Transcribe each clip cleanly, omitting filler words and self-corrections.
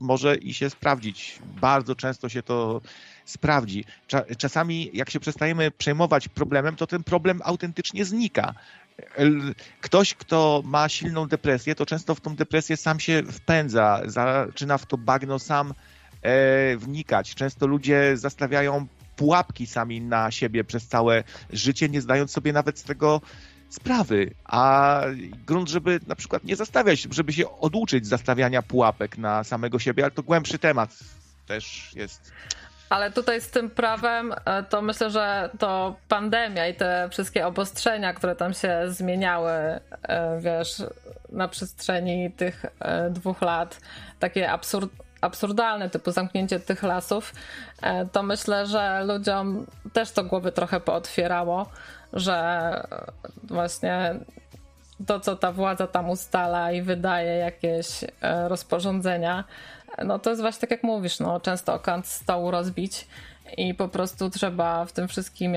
może i się sprawdzić. Bardzo często się to sprawdzi. Czasami jak się przestajemy przejmować problemem, to ten problem autentycznie znika. Ktoś, kto ma silną depresję, to często w tą depresję sam się wpędza, zaczyna w to bagno sam wnikać. Często ludzie zastawiają pułapki sami na siebie przez całe życie, nie zdając sobie nawet z tego sprawy, a grunt, żeby na przykład nie zastawiać, żeby się oduczyć zastawiania pułapek na samego siebie, ale to głębszy temat też jest. Ale tutaj z tym prawem to myślę, że to pandemia i te wszystkie obostrzenia, które tam się zmieniały, wiesz, na przestrzeni tych 2 lat, takie absurdalne, typu zamknięcie tych lasów, to myślę, że ludziom też to głowy trochę pootwierało, że właśnie to, co ta władza tam ustala i wydaje jakieś rozporządzenia, no to jest właśnie tak jak mówisz, no często o kant stołu rozbić i po prostu trzeba w tym wszystkim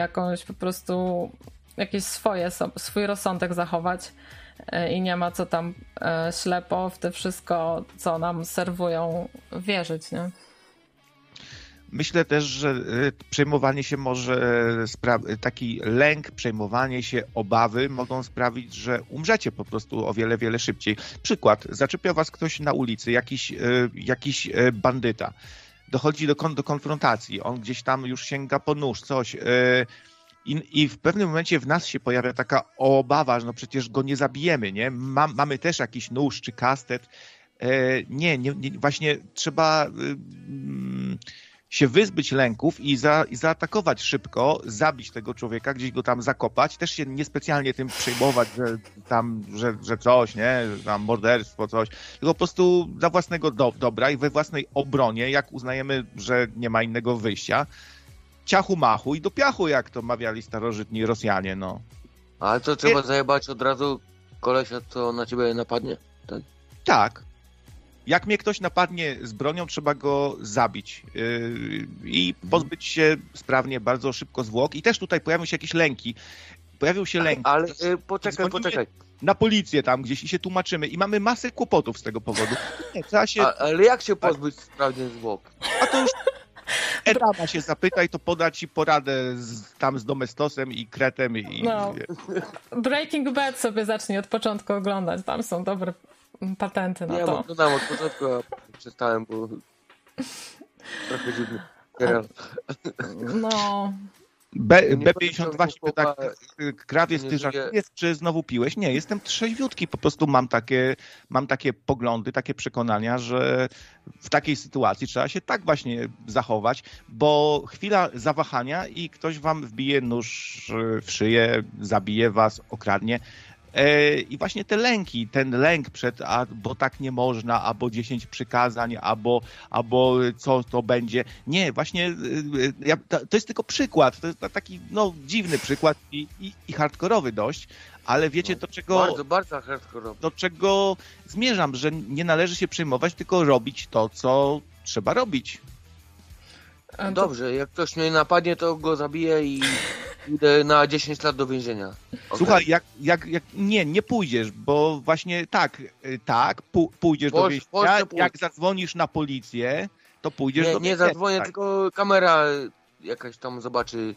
jakiś swój rozsądek zachować i nie ma co tam ślepo w to wszystko, co nam serwują, wierzyć, nie? Myślę też, że przejmowanie się taki lęk, przejmowanie się, obawy mogą sprawić, że umrzecie po prostu o wiele, wiele szybciej. Przykład, zaczepia was ktoś na ulicy, jakiś bandyta. Dochodzi do konfrontacji, on gdzieś tam już sięga po nóż, coś. I w pewnym momencie w nas się pojawia taka obawa, że no przecież go nie zabijemy, nie? Mamy też jakiś nóż czy kastet. Nie, właśnie trzeba się wyzbyć lęków i zaatakować szybko, zabić tego człowieka, gdzieś go tam zakopać, też się niespecjalnie tym przejmować, że coś, nie, że tam morderstwo, coś, tylko po prostu dla własnego dobra i we własnej obronie, jak uznajemy, że nie ma innego wyjścia, ciachu machu i do piachu, jak to mawiali starożytni Rosjanie, no. Ale to trzeba zajebać od razu kolesia, co na ciebie napadnie? Tak. Jak mnie ktoś napadnie z bronią, trzeba go zabić i pozbyć się sprawnie, bardzo szybko zwłok. I też tutaj pojawią się jakieś lęki. Pojawił się lęk. Ale poczekaj. Na policję tam gdzieś i się tłumaczymy. I mamy masę kłopotów z tego powodu. Nie, trzeba się... Ale jak się pozbyć sprawnie zwłok? A to już Edama się zapytaj, to poda ci poradę z Domestosem i Kretem. No. Breaking Bad sobie zacznij od początku oglądać. Tam są dobre patenty na to. Ja oglądam od początku, a przestałem, bo trochę dziwny. No. B52 się pyta, krawiec, ty żartujesz, czy znowu piłeś? Nie, jestem trzeźwiutki, po prostu mam takie poglądy, takie przekonania, że w takiej sytuacji trzeba się tak właśnie zachować, bo chwila zawahania i ktoś wam wbije nóż w szyję, zabije was, okradnie. I właśnie te lęki, ten lęk przed, bo tak nie można, albo 10 przykazań, albo co to będzie. Nie, właśnie to jest tylko przykład, to jest taki dziwny przykład i hardkorowy dość, ale wiecie do czego... Bardzo hardkorowy. Do czego zmierzam, że nie należy się przejmować, tylko robić to, co trzeba robić. Dobrze, jak ktoś mnie napadnie, to go zabiję i idę na 10 lat do więzienia. Okay. Słuchaj, nie pójdziesz, bo właśnie pójdziesz do więzienia, jak zadzwonisz na policję, to pójdziesz do więzienia. Nie zadzwonię, tak. Tylko kamera jakaś tam zobaczy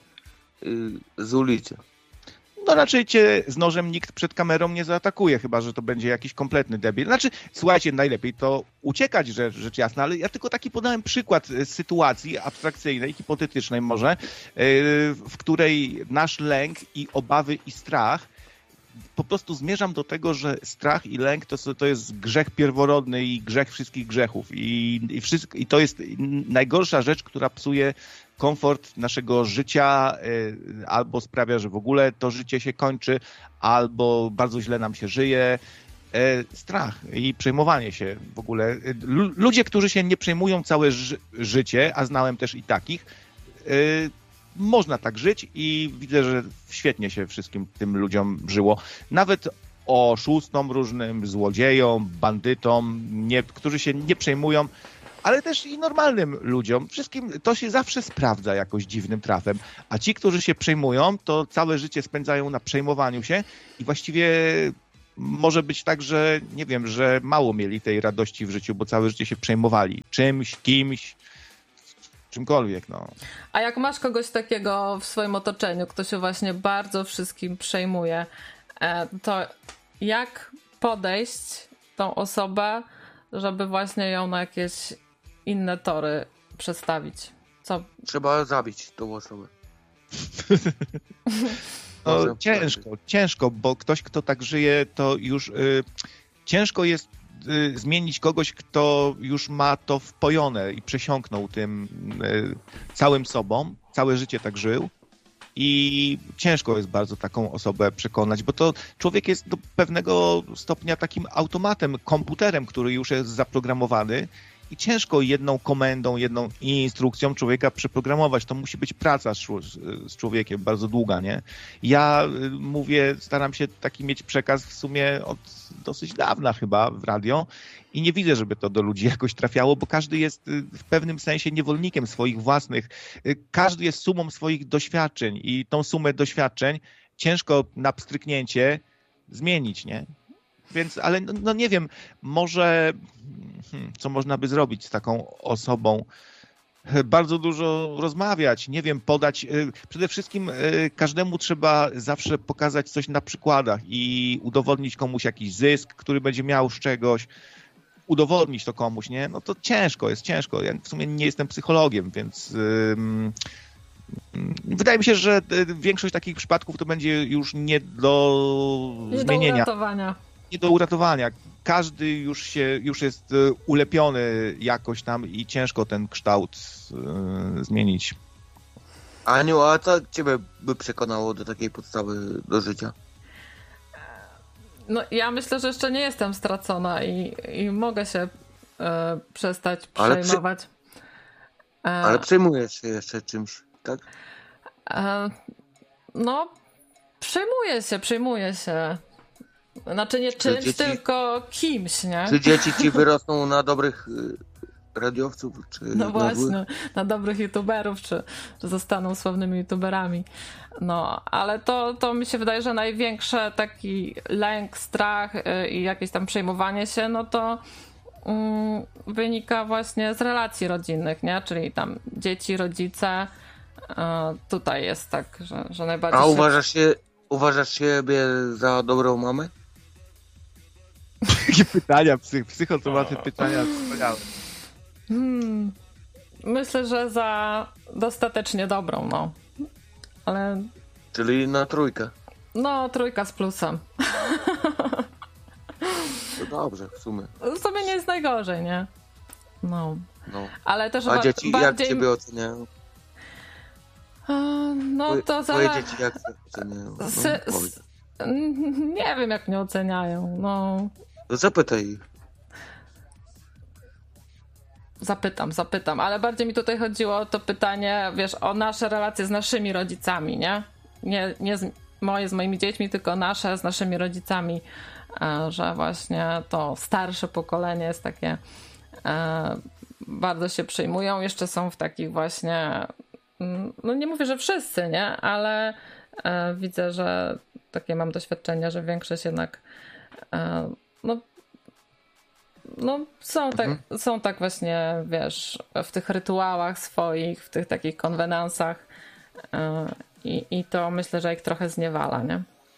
z ulicy. No raczej cię z nożem nikt przed kamerą nie zaatakuje, chyba że to będzie jakiś kompletny debil. Znaczy, słuchajcie, najlepiej to uciekać, rzecz jasna, ale ja tylko taki podałem przykład sytuacji abstrakcyjnej, hipotetycznej może, w której nasz lęk i obawy i strach, po prostu zmierzam do tego, że strach i lęk to jest grzech pierworodny i grzech wszystkich grzechów. I to jest najgorsza rzecz, która psuje komfort naszego życia, albo sprawia, że w ogóle to życie się kończy, albo bardzo źle nam się żyje. Strach i przejmowanie się w ogóle. Ludzie, którzy się nie przejmują całe życie, a znałem też i takich, można tak żyć i widzę, że świetnie się wszystkim tym ludziom żyło. Nawet oszustom różnym, złodziejom, bandytom, którzy się nie przejmują, ale też i normalnym ludziom. Wszystkim to się zawsze sprawdza jakoś dziwnym trafem. A ci, którzy się przejmują, to całe życie spędzają na przejmowaniu się i właściwie może być tak, że nie wiem, że mało mieli tej radości w życiu, bo całe życie się przejmowali czymś, kimś, czymkolwiek, no. A jak masz kogoś takiego w swoim otoczeniu, kto się właśnie bardzo wszystkim przejmuje, to jak podejść tą osobę, żeby właśnie ją na jakieś inne tory przestawić? Co? Trzeba zabić tą osobę. No, ciężko, bo ktoś, kto tak żyje, to już ciężko jest zmienić kogoś, kto już ma to wpojone i przesiąknął tym całym sobą, całe życie tak żył i ciężko jest bardzo taką osobę przekonać, bo to człowiek jest do pewnego stopnia takim automatem, komputerem, który już jest zaprogramowany i ciężko jedną komendą, jedną instrukcją człowieka przeprogramować. To musi być praca z człowiekiem bardzo długa, nie? Ja mówię, staram się taki mieć przekaz w sumie od dosyć dawna chyba w radio i nie widzę, żeby to do ludzi jakoś trafiało, bo każdy jest w pewnym sensie niewolnikiem swoich własnych. Każdy jest sumą swoich doświadczeń i tą sumę doświadczeń ciężko na pstryknięcie zmienić, nie? Więc, ale no nie wiem, może co można by zrobić z taką osobą? Bardzo dużo rozmawiać, nie wiem, podać. Przede wszystkim każdemu trzeba zawsze pokazać coś na przykładach i udowodnić komuś jakiś zysk, który będzie miał z czegoś. Udowodnić to komuś, nie? No to ciężko, jest ciężko. Ja w sumie nie jestem psychologiem, więc wydaje mi się, że większość takich przypadków to będzie już nie do zmienienia. Do uratowania. Nie do uratowania. Każdy już jest ulepiony jakoś tam i ciężko ten kształt zmienić. Aniu, a co ciebie by przekonało do takiej podstawy do życia? No ja myślę, że jeszcze nie jestem stracona i mogę się przestać przejmować. Ale przejmujesz się jeszcze czymś, tak? No, przejmuję się. Znaczy nie czymś, tylko kimś, nie? Czy dzieci ci wyrosną na dobrych radiowców? Czy no właśnie, na dobrych youtuberów, czy zostaną sławnymi youtuberami. No, ale to mi się wydaje, że największy taki lęk, strach i jakieś tam przejmowanie się, no to wynika właśnie z relacji rodzinnych, nie? Czyli tam dzieci, rodzice, tutaj jest tak, że najbardziej... A uważasz siebie za dobrą mamę? Jakie pytania, psychotomaty pytania wspaniałe. Myślę, że za dostatecznie dobrą, no. Ale... Czyli na 3. No, 3 z plusem. To dobrze, w sumie. W sumie nie jest najgorzej, nie? No. Ale też a dzieci bardziej... jak ciebie oceniają? No to Twoje dzieci jak oceniają? Nie wiem, jak mnie oceniają, no. To zapytaj ich. Zapytam, ale bardziej mi tutaj chodziło o to pytanie, wiesz, o nasze relacje z naszymi rodzicami, nie? Nie moje z moimi dziećmi, tylko nasze z naszymi rodzicami, że właśnie to starsze pokolenie jest takie, bardzo się przejmują, jeszcze są w takich właśnie, no nie mówię, że wszyscy, nie? Ale widzę, że takie mam doświadczenia, że większość jednak są tak właśnie, wiesz, w tych rytuałach swoich, w tych takich konwenansach i to myślę, że ich trochę zniewala, nie?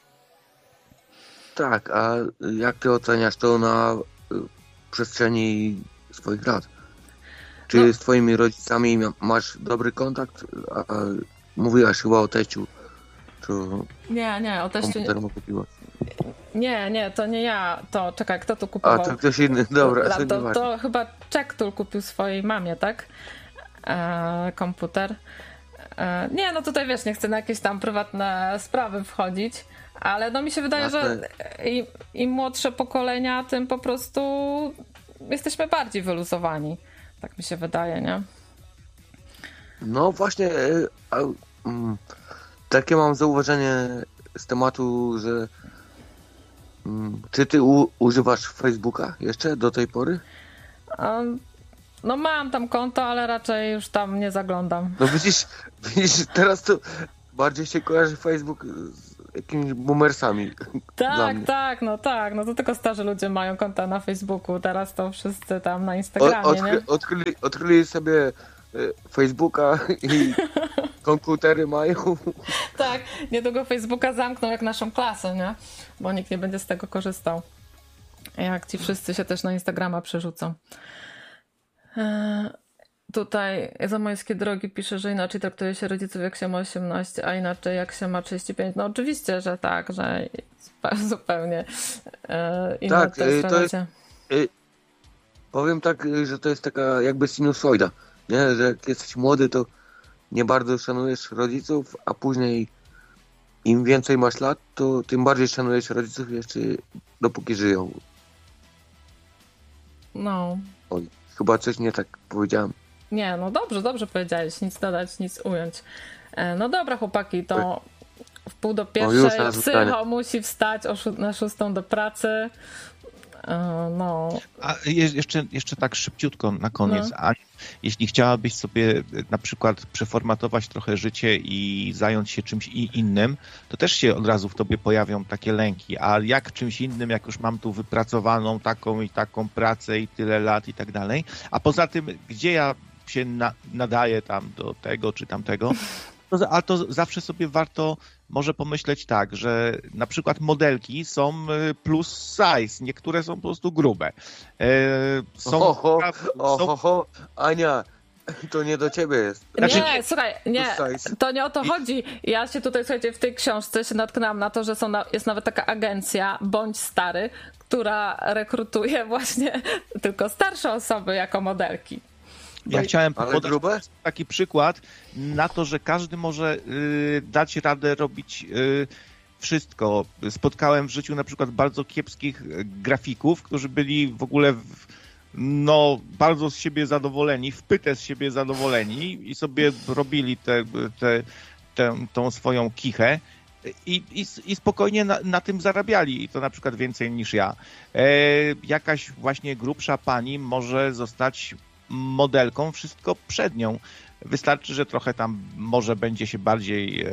Tak, a jak ty oceniasz to na przestrzeni swoich lat? Czy z twoimi rodzicami masz dobry kontakt? Mówiłaś chyba o teściu. Nie, o teściu komputer mu kupiłaś. Nie, to nie ja. To czekaj, kto tu kupował? A, to ktoś inny, dobra. To chyba Czektul kupił swojej mamie, tak? Komputer. Nie, no tutaj wiesz, nie chcę na jakieś tam prywatne sprawy wchodzić, ale no mi się wydaje, że im młodsze pokolenia, tym po prostu jesteśmy bardziej wyluzowani. Tak mi się wydaje, nie? No właśnie, takie mam zauważenie z tematu, że czy ty używasz Facebooka jeszcze do tej pory? No mam tam konto, ale raczej już tam nie zaglądam. No widzisz, teraz to bardziej się kojarzy Facebook jakimiś boomersami. Dla mnie. Tak, no to tylko starzy ludzie mają konta na Facebooku, teraz to wszyscy tam na Instagramie, nie? Odkryli sobie Facebooka i komputery mają. Tak, niedługo Facebooka zamkną jak naszą klasę, nie? Bo nikt nie będzie z tego korzystał. Jak ci wszyscy się też na Instagrama przerzucą. Tutaj Zamojskie Drogi pisze, że inaczej traktuje się rodziców jak się ma 18, a inaczej jak się ma 35. No oczywiście, że tak, że zupełnie inna Tak, to jest relacja. Powiem tak, że to jest taka jakby sinusoida, nie? Że jak jesteś młody, to nie bardzo szanujesz rodziców, a później im więcej masz lat, to tym bardziej szanujesz rodziców jeszcze dopóki żyją. No. Oj, chyba coś nie tak powiedziałem. Nie, no dobrze powiedziałeś, nic dodać, nic ująć. No dobra, chłopaki, to w 1:30 psycho musi wstać na 6 do pracy. No. A jeszcze tak szybciutko na koniec. No. A jeśli chciałabyś sobie na przykład przeformatować trochę życie i zająć się czymś innym, to też się od razu w tobie pojawią takie lęki. A jak czymś innym, jak już mam tu wypracowaną taką i taką pracę i tyle lat i tak dalej. A poza tym, gdzie ja się nadaję tam do tego czy tamtego, ale to zawsze sobie warto może pomyśleć tak, że na przykład modelki są plus size, niektóre są po prostu grube. Ania, to nie do ciebie jest. Nie, słuchaj, nie, to nie o to chodzi. Ja się tutaj, słuchajcie, w tej książce się natknęłam na to, że jest nawet taka agencja Bądź Stary, która rekrutuje właśnie tylko starsze osoby jako modelki. Ja chciałem podać taki przykład na to, że każdy może dać radę robić wszystko. Spotkałem w życiu na przykład bardzo kiepskich grafików, którzy byli w ogóle bardzo z siebie zadowoleni, wpyte z siebie zadowoleni i sobie robili tą swoją kichę. I spokojnie na tym zarabiali i to na przykład więcej niż ja. Jakaś właśnie grubsza pani może zostać modelką, wszystko przed nią. Wystarczy, że trochę tam może będzie się bardziej,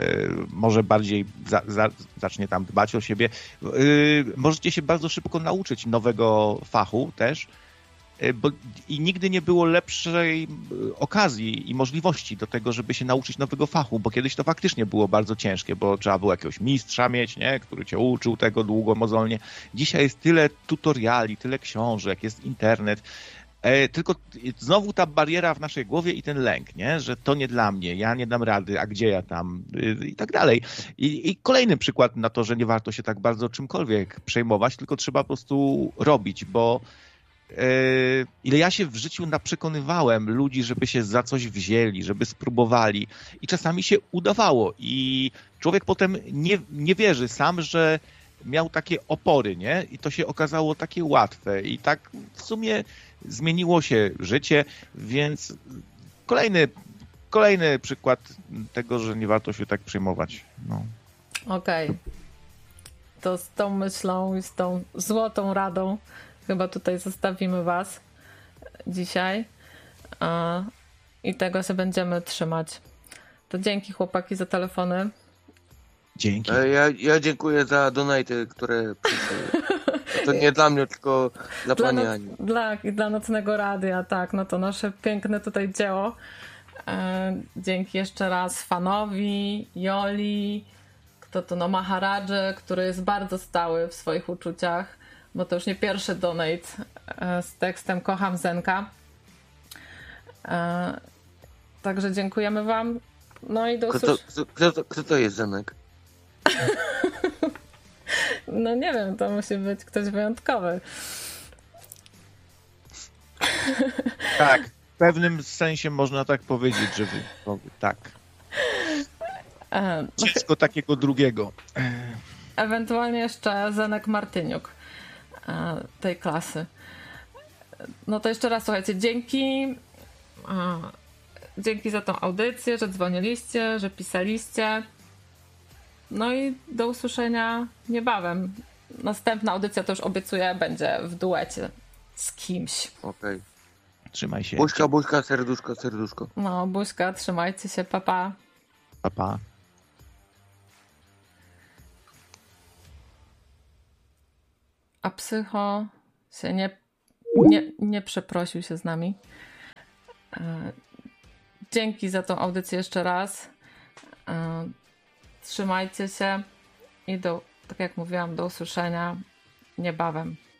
zacznie tam dbać o siebie. Możecie się bardzo szybko nauczyć nowego fachu też, i nigdy nie było lepszej okazji i możliwości do tego, żeby się nauczyć nowego fachu, bo kiedyś to faktycznie było bardzo ciężkie, bo trzeba było jakiegoś mistrza mieć, nie? Który cię uczył tego długo, mozolnie. Dzisiaj jest tyle tutoriali, tyle książek, jest internet. Tylko znowu ta bariera w naszej głowie i ten lęk, nie? Że to nie dla mnie, ja nie dam rady, a gdzie ja tam i tak dalej. I kolejny przykład na to, że nie warto się tak bardzo czymkolwiek przejmować, tylko trzeba po prostu robić, bo ile ja się w życiu naprzekonywałem ludzi, żeby się za coś wzięli, żeby spróbowali i czasami się udawało i człowiek potem nie wierzy sam, że miał takie opory, nie? I to się okazało takie łatwe i tak w sumie zmieniło się życie, więc kolejny przykład tego, że nie warto się tak przejmować. No. Okej. To z tą myślą i z tą złotą radą chyba tutaj zostawimy was dzisiaj i tego się będziemy trzymać. To dzięki chłopaki za telefony. Dzięki. Ja dziękuję za donaty, które przyszły. To nie dla mnie, tylko dla pani Ani. Dla Nocnego Radia, tak. No to nasze piękne tutaj dzieło. Dzięki jeszcze raz Fanowi, Joli, Maharadży, który jest bardzo stały w swoich uczuciach, bo to już nie pierwszy donate z tekstem Kocham Zenka. Także dziękujemy wam. No i do Kto to jest Zenek? No nie wiem, to musi być ktoś wyjątkowy. Tak, w pewnym sensie można tak powiedzieć, że tak. Dziecko takiego drugiego. Ewentualnie jeszcze Zenek Martyniuk tej klasy. No to jeszcze raz słuchajcie, dzięki za tą audycję, że dzwoniliście, że pisaliście. No i do usłyszenia niebawem. Następna audycja, to już obiecuję, będzie w duecie z kimś. Okej. Trzymaj się. Buźka, serduszko. No, buźka, trzymajcie się, pa pa. Pa, pa. a Psycho się nie przeprosił się z nami. Dzięki za tą audycję jeszcze raz. Trzymajcie się i tak jak mówiłam, do usłyszenia niebawem.